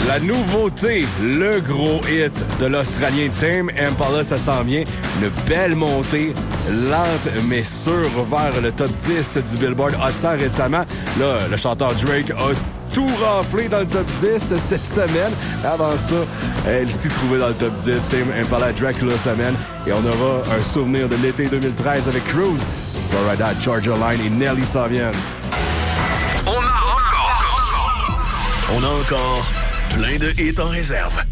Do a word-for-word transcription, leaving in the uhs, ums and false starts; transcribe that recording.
La nouveauté, le gros hit de l'Australien Tame Impala, ça s'en vient. Une belle montée, lente mais sûre vers le top dix du Billboard Hot cent récemment. Là, le chanteur Drake a tout raflé dans le top dix cette semaine. Avant ça, elle s'y trouvait dans le top dix. Tame Impala, Drake la semaine. Et on aura un souvenir de l'été deux mille treize avec Cruise, Florida, Georgia Line et Nelly s'en viennent. On a encore... On a encore plein de hits en réserve.